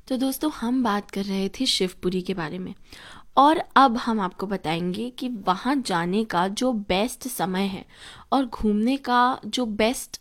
तो दोस्तों हम बात कर रहे थे शिवपुरी के बारे में और अब हम आपको बताएंगे कि वहाँ जाने का जो बेस्ट समय है और घूमने का जो बेस्ट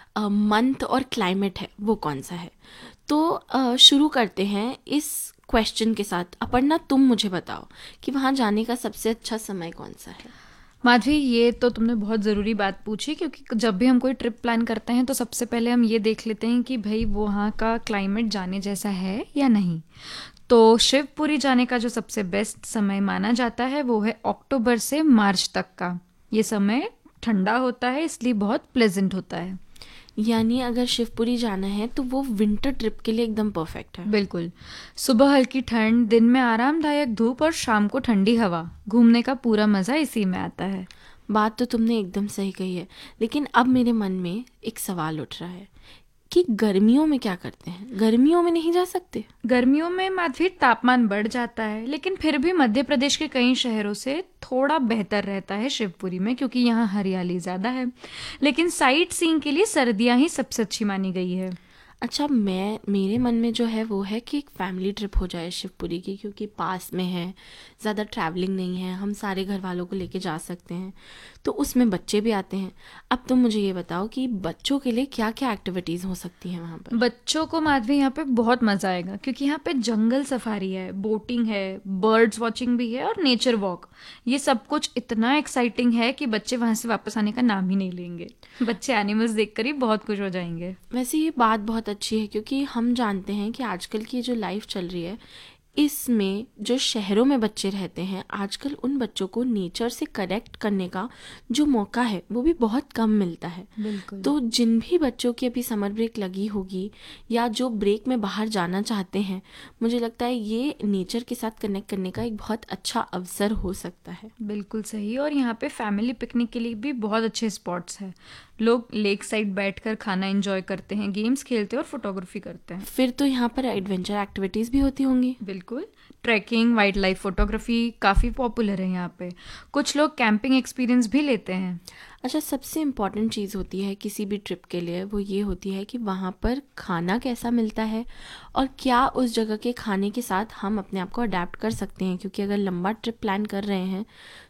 मंथ और क्लाइमेट है वो कौन सा है। तो शुरू करते हैं इस क्वेश्चन के साथ। अपर्णा, तुम मुझे बताओ कि वहाँ जाने का सबसे अच्छा समय कौन सा है। माधवी, ये तो तुमने बहुत ज़रूरी बात पूछी, क्योंकि जब भी हम कोई ट्रिप प्लान करते हैं तो सबसे पहले हम ये देख लेते हैं कि भाई वहाँ का क्लाइमेट जाने जैसा है या नहीं। तो शिवपुरी जाने का जो सबसे बेस्ट समय माना जाता है वो है अक्टूबर से मार्च तक का। ये समय ठंडा होता है, इसलिए बहुत प्लेजेंट होता है। यानी अगर शिवपुरी जाना है तो वो विंटर ट्रिप के लिए एकदम परफेक्ट है। बिल्कुल। सुबह हल्की ठंड, दिन में आरामदायक धूप और शाम को ठंडी हवा। घूमने का पूरा मज़ा इसी में आता है। बात तो तुमने एकदम सही कही है, लेकिन अब मेरे मन में एक सवाल उठ रहा है कि गर्मियों में क्या करते हैं। गर्मियों में नहीं जा सकते? गर्मियों में माधवी तापमान बढ़ जाता है, लेकिन फिर भी मध्य प्रदेश के कई शहरों से थोड़ा बेहतर रहता है शिवपुरी में, क्योंकि यहाँ हरियाली ज़्यादा है। लेकिन साइट सीइंग के लिए सर्दियाँ ही सबसे अच्छी मानी गई है। अच्छा, मेरे मन में जो है वो है कि एक फैमिली ट्रिप हो जाए शिवपुरी की, क्योंकि पास में है, ज़्यादा ट्रैवलिंग नहीं है, हम सारे घर वालों को लेके जा सकते हैं, तो उसमें बच्चे भी आते हैं। अब तुम मुझे ये बताओ कि बच्चों के लिए क्या क्या एक्टिविटीज़ हो सकती हैं वहाँ पर। बच्चों को माधवी यहाँ पे बहुत मज़ा आएगा, क्योंकि यहाँ पे जंगल सफारी है, बोटिंग है, बर्ड्स वॉचिंग भी है और नेचर वॉक। ये सब कुछ इतना एक्साइटिंग है कि बच्चे वहाँ से वापस आने का नाम ही नहीं लेंगे। बच्चे एनिमल्स देखकर ही बहुत खुश हो जाएंगे। वैसे ये बात बहुत अच्छी है, क्योंकि हम जानते हैं कि आजकल की जो लाइफ चल रही है इसमें जो शहरों में बच्चे रहते हैं, आजकल उन बच्चों को नेचर से कनेक्ट करने का जो मौका है वो भी बहुत कम मिलता है। बिल्कुल। तो जिन भी बच्चों की अभी समर ब्रेक लगी होगी या जो ब्रेक में बाहर जाना चाहते हैं, मुझे लगता है ये नेचर के साथ कनेक्ट करने का एक बहुत अच्छा अवसर हो सकता है। बिल्कुल सही। और यहाँ पे फैमिली पिकनिक के लिए भी बहुत अच्छे स्पॉट्स हैं। लोग लेक साइड बैठकर खाना एंजॉय करते हैं, गेम्स खेलते हैं और फोटोग्राफी करते हैं। फिर तो यहाँ पर एडवेंचर एक्टिविटीज़ भी होती होंगी। बिल्कुल। ट्रैकिंग, वाइल्ड लाइफ फोटोग्राफी काफ़ी पॉपुलर है यहाँ पे। कुछ लोग कैंपिंग एक्सपीरियंस भी लेते हैं। अच्छा, सबसे इम्पॉर्टेंट चीज़ होती है किसी भी ट्रिप के लिए, वो ये होती है कि वहाँ पर खाना कैसा मिलता है और क्या उस जगह के खाने के साथ हम अपने आप को अडेप्ट कर सकते हैं, क्योंकि अगर लंबा ट्रिप प्लान कर रहे हैं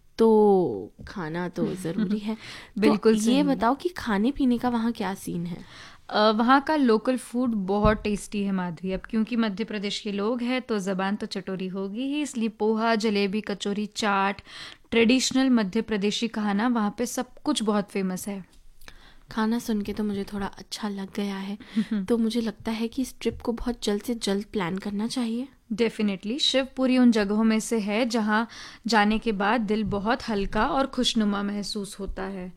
तो खाना तो ज़रूरी है। तो बिल्कुल ये सही। बताओ कि खाने पीने का वहाँ क्या सीन है। वहाँ का लोकल फूड बहुत टेस्टी है माधवी। अब क्योंकि मध्य प्रदेश के लोग हैं तो ज़बान तो चटोरी होगी ही, इसलिए पोहा, जलेबी, कचौरी, चाट, ट्रेडिशनल मध्य प्रदेशी खाना वहाँ पे सब कुछ बहुत फेमस है। खाना सुन के तो मुझे थोड़ा अच्छा लग गया है। तो मुझे लगता है कि इस ट्रिप को बहुत जल्द से जल्द प्लान करना चाहिए। डेफिनेटली। शिवपुरी उन जगहों में से है जहाँ जाने के बाद दिल बहुत हल्का और खुशनुमा महसूस होता है।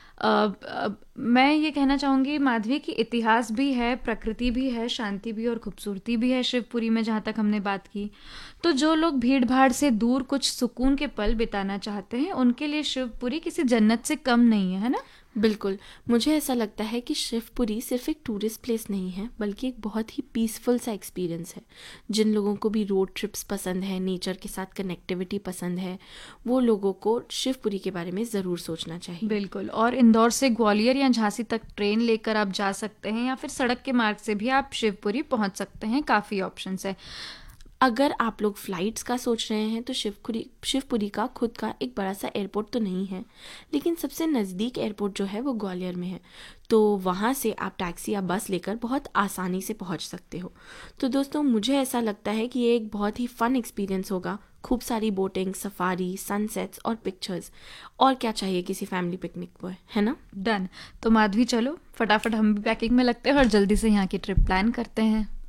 मैं ये कहना चाहूँगी माधवी कि इतिहास भी है, प्रकृति भी है, शांति भी और खूबसूरती भी है शिवपुरी में, जहाँ तक हमने बात की। तो जो लोग भीड़ भाड़ से दूर कुछ सुकून के पल बिताना चाहते हैं उनके लिए शिवपुरी किसी जन्नत से कम नहीं है ना। बिल्कुल, मुझे ऐसा लगता है कि शिवपुरी सिर्फ एक टूरिस्ट प्लेस नहीं है, बल्कि एक बहुत ही पीसफुल सा एक्सपीरियंस है। जिन लोगों को भी रोड ट्रिप्स पसंद है, नेचर के साथ कनेक्टिविटी पसंद है, वो लोगों को शिवपुरी के बारे में ज़रूर सोचना चाहिए। बिल्कुल। और इंदौर से ग्वालियर या झांसी तक ट्रेन लेकर आप जा सकते हैं, या फिर सड़क के मार्ग से भी आप शिवपुरी पहुंच सकते हैं। काफ़ी ऑप्शंस है। अगर आप लोग फ़्लाइट्स का सोच रहे हैं तो शिवपुरी का खुद का एक बड़ा सा एयरपोर्ट तो नहीं है, लेकिन सबसे नज़दीक एयरपोर्ट जो है वो ग्वालियर में है। तो वहाँ से आप टैक्सी या बस लेकर बहुत आसानी से पहुँच सकते हो। तो दोस्तों, मुझे ऐसा लगता है कि ये एक बहुत ही फ़न एक्सपीरियंस होगा। खूब सारी बोटिंग, सफारी, सनसेट्स और पिक्चर्स। और क्या चाहिए किसी फैमिली पिकनिक को, है ना। डन। तो माधवी चलो फटाफट हम भी पैकिंग में लगते हैं और जल्दी से यहाँ की ट्रिप प्लान करते हैं।